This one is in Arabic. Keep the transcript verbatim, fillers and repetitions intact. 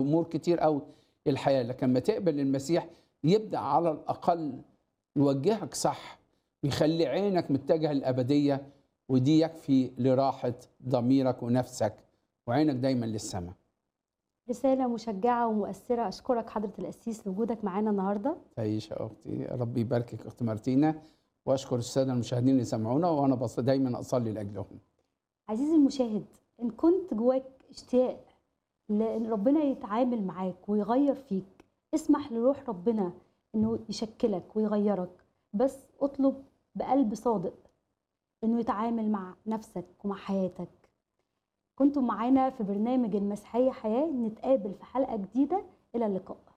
امور كتير قوي الحياه، لكن لما تقبل المسيح يبدا على الاقل يوجهك صح ويخلي عينك متجهه للابديه، ودي يكفي لراحه ضميرك ونفسك وعينك دايما للسماء. رسالة مشجعة ومؤثرة. أشكرك حضرة القسيس لوجودك معانا النهاردة. تعيش يا اختي، ربي يباركك اخت مارتينا، واشكر الساده المشاهدين اللي سمعونا، وانا بص دايما اصلي لاجلهم. عزيزي المشاهد، إن كنت جواك اشتياق لأن ربنا يتعامل معاك ويغير فيك، اسمح لروح ربنا إنه يشكلك ويغيرك، بس اطلب بقلب صادق إنه يتعامل مع نفسك ومع حياتك. كنتم معانا في برنامج المسيحية حياة، نتقابل في حلقة جديدة. إلى اللقاء.